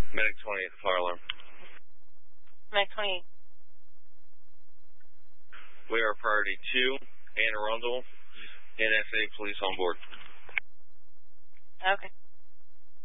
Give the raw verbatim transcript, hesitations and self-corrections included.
Medic twenty-eight, fire alarm. Medic twenty-eight. We are priority two, Anne Arundel, N S A police on board. Okay.